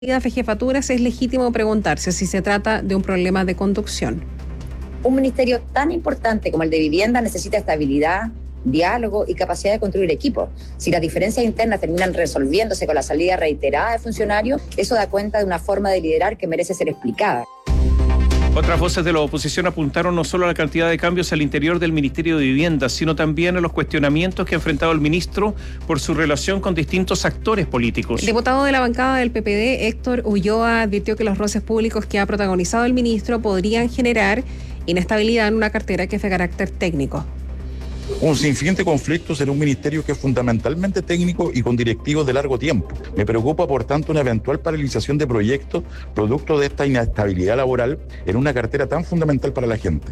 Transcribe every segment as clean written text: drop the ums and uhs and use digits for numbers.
de jefaturas, es legítimo preguntarse si se trata de un problema de conducción. Un ministerio tan importante como el de Vivienda necesita estabilidad, diálogo y capacidad de construir equipos. Si las diferencias internas terminan resolviéndose con la salida reiterada de funcionarios, eso da cuenta de una forma de liderar que merece ser explicada. Otras voces de la oposición apuntaron no solo a la cantidad de cambios al interior del Ministerio de Vivienda, sino también a los cuestionamientos que ha enfrentado el ministro por su relación con distintos actores políticos. El diputado de la bancada del PPD, Héctor Ulloa, advirtió que los roces públicos que ha protagonizado el ministro podrían generar inestabilidad en una cartera que es de carácter técnico. Un sinfín de conflictos en un ministerio que es fundamentalmente técnico y con directivos de largo tiempo. Me preocupa, por tanto, una eventual paralización de proyectos producto de esta inestabilidad laboral en una cartera tan fundamental para la gente.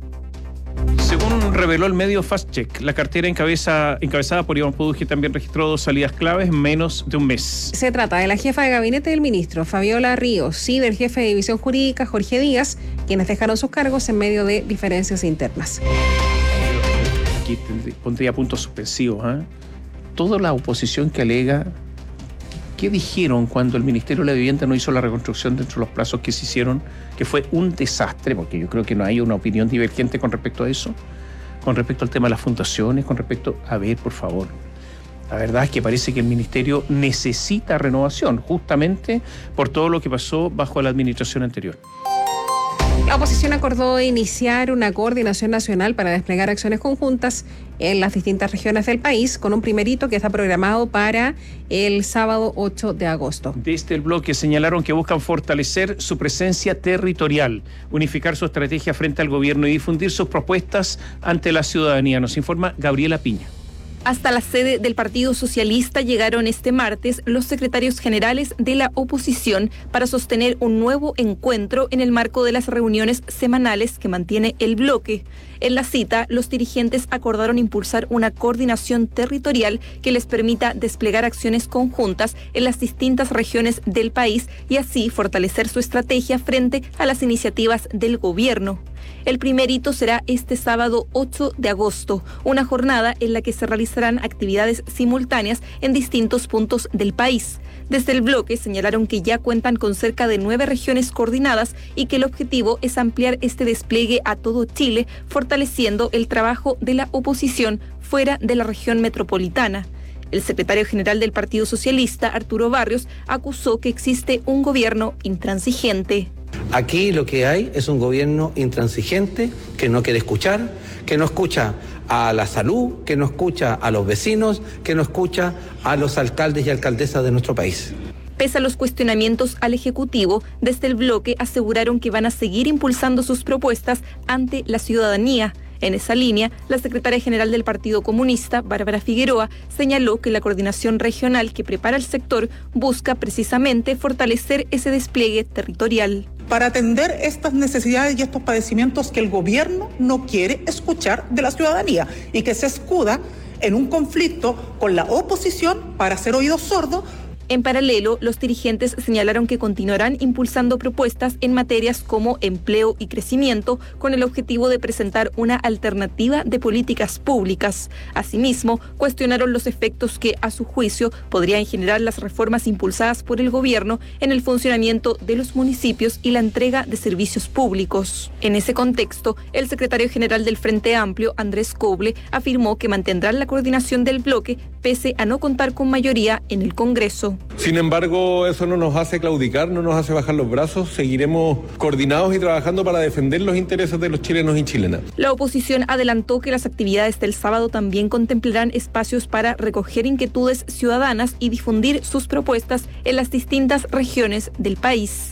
Según reveló el medio Fast Check, la cartera encabezada por Iván Produje también registró 2 salidas claves en menos de un mes. Se trata de la jefa de gabinete del ministro, Fabiola Ríos, y del jefe de división jurídica, Jorge Díaz, quienes dejaron sus cargos en medio de diferencias internas. Aquí pondría puntos suspensivos. Toda la oposición que alega, ¿qué dijeron cuando el Ministerio de la Vivienda no hizo la reconstrucción dentro de los plazos que se hicieron? Que fue un desastre, porque yo creo que no hay una opinión divergente con respecto a eso, con respecto al tema de las fundaciones, con respecto, a ver, por favor. La verdad es que parece que el Ministerio necesita renovación, justamente por todo lo que pasó bajo la administración anterior. La oposición acordó iniciar una coordinación nacional para desplegar acciones conjuntas en las distintas regiones del país, con un primer hito que está programado para el sábado 8 de agosto. Desde el bloque señalaron que buscan fortalecer su presencia territorial, unificar su estrategia frente al gobierno y difundir sus propuestas ante la ciudadanía. Nos informa Gabriela Piña. Hasta la sede del Partido Socialista llegaron este martes los secretarios generales de la oposición para sostener un nuevo encuentro en el marco de las reuniones semanales que mantiene el bloque. En la cita, los dirigentes acordaron impulsar una coordinación territorial que les permita desplegar acciones conjuntas en las distintas regiones del país y así fortalecer su estrategia frente a las iniciativas del gobierno. El primer hito será este sábado 8 de agosto, una jornada en la que se realizarán actividades simultáneas en distintos puntos del país. Desde el bloque señalaron que ya cuentan con cerca de 9 regiones coordinadas y que el objetivo es ampliar este despliegue a todo Chile, fortaleciendo el trabajo de la oposición fuera de la región metropolitana. El secretario general del Partido Socialista, Arturo Barrios, acusó que existe un gobierno intransigente. Aquí lo que hay es un gobierno intransigente que no quiere escuchar, que no escucha a la salud, que no escucha a los vecinos, que no escucha a los alcaldes y alcaldesas de nuestro país. Pese a los cuestionamientos al Ejecutivo, desde el bloque aseguraron que van a seguir impulsando sus propuestas ante la ciudadanía. En esa línea, la secretaria general del Partido Comunista, Bárbara Figueroa, señaló que la coordinación regional que prepara el sector busca precisamente fortalecer ese despliegue territorial. Para atender estas necesidades y estos padecimientos que el gobierno no quiere escuchar de la ciudadanía y que se escuda en un conflicto con la oposición para hacer oídos sordos. En paralelo, los dirigentes señalaron que continuarán impulsando propuestas en materias como empleo y crecimiento con el objetivo de presentar una alternativa de políticas públicas. Asimismo, cuestionaron los efectos que, a su juicio, podrían generar las reformas impulsadas por el gobierno en el funcionamiento de los municipios y la entrega de servicios públicos. En ese contexto, el secretario general del Frente Amplio, Andrés Coble, afirmó que mantendrán la coordinación del bloque pese a no contar con mayoría en el Congreso. Sin embargo, eso no nos hace claudicar, no nos hace bajar los brazos. Seguiremos coordinados y trabajando para defender los intereses de los chilenos y chilenas. La oposición adelantó que las actividades del sábado también contemplarán espacios para recoger inquietudes ciudadanas y difundir sus propuestas en las distintas regiones del país.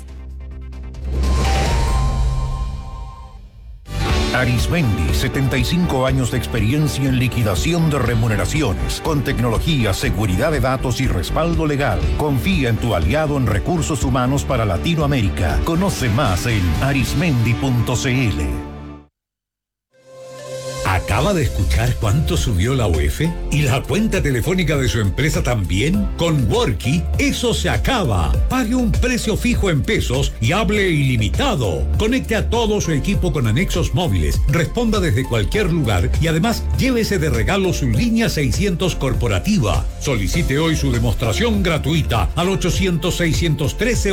Arismendi, 75 años de experiencia en liquidación de remuneraciones, con tecnología, seguridad de datos y respaldo legal. Confía en tu aliado en recursos humanos para Latinoamérica. Conoce más en arismendi.cl. Acá ¿Acaba de escuchar cuánto subió la UEF? ¿Y la cuenta telefónica de su empresa también? Con Worky, eso se acaba. Pague un precio fijo en pesos y hable ilimitado. Conecte a todo su equipo con anexos móviles, responda desde cualquier lugar y además llévese de regalo su línea 600 corporativa. Solicite hoy su demostración gratuita al 800-613